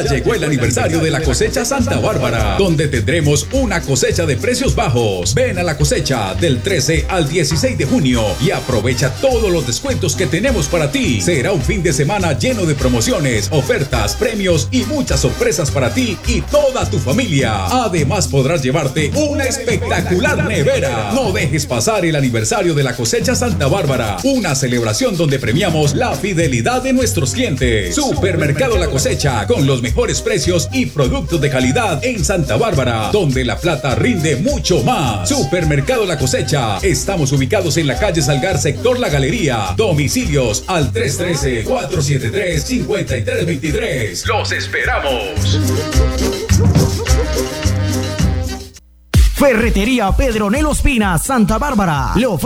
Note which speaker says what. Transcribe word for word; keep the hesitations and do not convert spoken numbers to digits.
Speaker 1: Ya llegó el aniversario de la cosecha Santa Bárbara, donde tendremos una cosecha de precios bajos. Ven a la cosecha del trece al dieciséis de junio y aprovecha todos los descuentos que tenemos para ti. Será un fin de semana lleno de promociones, ofertas, premios y muchas sorpresas para ti y toda tu familia. Además podrás llevarte una espectacular nevera. No dejes pasar el aniversario de la cosecha Santa Bárbara, una celebración donde premiamos la fidelidad de nuestros clientes. Supermercado La Cosecha, con los mejores precios y productos de calidad en Santa Bárbara, donde la plata rinde mucho más. Supermercado La Cosecha, estamos ubicados en la calle Salgar, sector La Galería. Domicilios al tres uno tres, cuatro siete tres, cinco tres dos tres. ¡Los esperamos!
Speaker 2: Ferretería Pedronel Ospina, Santa Bárbara. Le ofrece